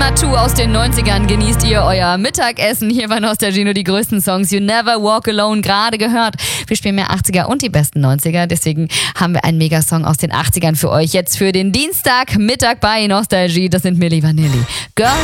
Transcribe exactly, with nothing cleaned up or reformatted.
Tattoo aus den neunzigern genießt ihr euer Mittagessen. Hier bei Nostalgie nur die größten Songs. You Never Walk Alone gerade gehört. Wir spielen mehr achtziger und die besten neunziger. Deswegen haben wir einen Megasong aus den achtzigern für euch. Jetzt für den Dienstagmittag bei Nostalgie. Das sind Milli Vanilli. Girl